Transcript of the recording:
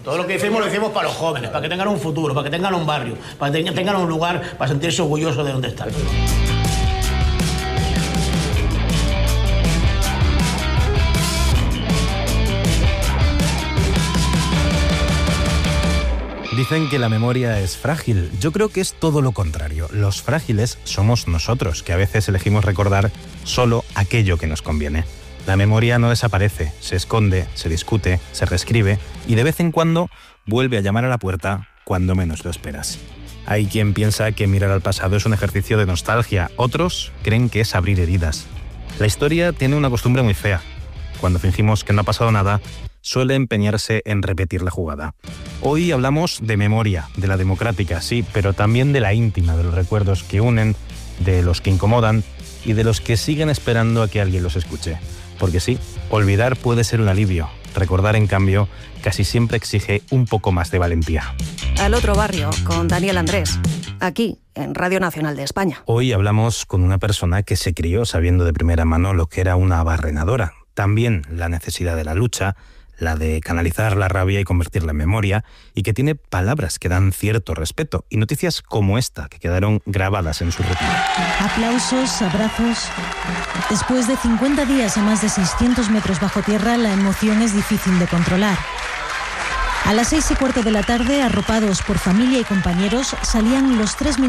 Todo lo que decimos lo decimos para los jóvenes, para que tengan un futuro, para que tengan un barrio, para que tengan un lugar para sentirse orgullosos de donde están. Dicen que la memoria es frágil. Yo creo que es todo lo contrario. Los frágiles somos nosotros, que a veces elegimos recordar solo aquello que nos conviene. La memoria no desaparece, se esconde, se discute, se reescribe y de vez en cuando vuelve a llamar a la puerta cuando menos lo esperas. Hay quien piensa que mirar al pasado es un ejercicio de nostalgia, otros creen que es abrir heridas. La historia tiene una costumbre muy fea. Cuando fingimos que no ha pasado nada, suele empeñarse en repetir la jugada. Hoy hablamos de memoria, de la democrática, sí, pero también de la íntima, de los recuerdos que unen, de los que incomodan y de los que siguen esperando a que alguien los escuche. Porque sí, olvidar puede ser un alivio. Recordar, en cambio, casi siempre exige un poco más de valentía. Al otro barrio, con Daniel Andrés, aquí, en Radio Nacional de España. Hoy hablamos con una persona que se crió sabiendo de primera mano lo que era una abarrenadora. También la necesidad de la lucha, la de canalizar la rabia y convertirla en memoria, y que tiene palabras que dan cierto respeto, y noticias como esta, que quedaron grabadas en su rutina. Aplausos, abrazos. Después de 50 días a más de 600 metros bajo tierra, la emoción es difícil de controlar. A las 6:15 de la tarde, arropados por familia y compañeros, salían los 3